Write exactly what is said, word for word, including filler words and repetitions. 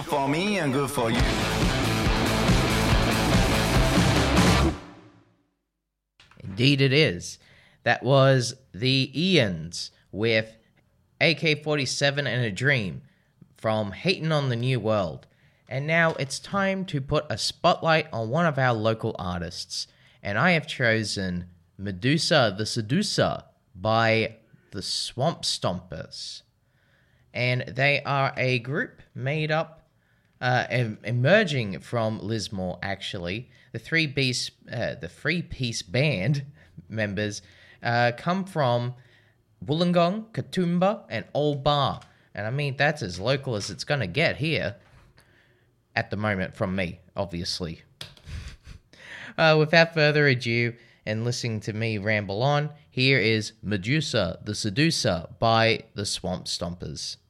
Good for me and good for you. Indeed it is. That was the Ians with A K forty-seven and a Dream from Hatin' on the New World. And now it's time to put a spotlight on one of our local artists. And I have chosen Medusa the Seducer by the Swamp Stompers. And they are a group made up, uh, em- emerging from Lismore, actually. The three piece, uh, the three piece band members uh, come from Wollongong, Katoomba, and Old Bar. And I mean, that's as local as it's going to get here. At the moment, from me, obviously. uh, without further ado, and listening to me ramble on, here is Medusa the Seducer by the Swamp Stompers.